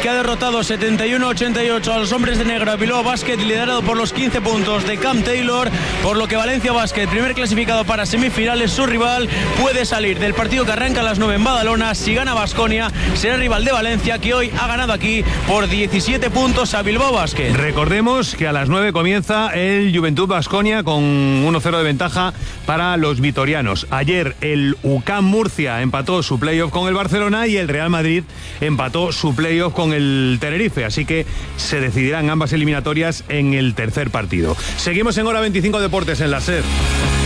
que ha derrotado 71-88 a los hombres de negro, a Bilbao Basket, liderado por los 15 puntos de Cam Taylor, por lo que Valencia Basket, primer clasificado para semifinales, su rival puede salir del partido que arranca a las 9 en Badalona. Si gana Baskonia, será rival de Valencia, que hoy ha ganado aquí por 17 puntos a Bilbao Basket. Recordemos que a las 9 comienza el Juventud Baskonia con 1-0 de ventaja para los vitorianos. Ayer el UCAM Murcia empató su playoff con el Barcelona y el Real Madrid empató su playoff con el Tenerife, así que se decidirán ambas eliminatorias en el tercer partido. Seguimos en Hora 25 Deportes en la SER.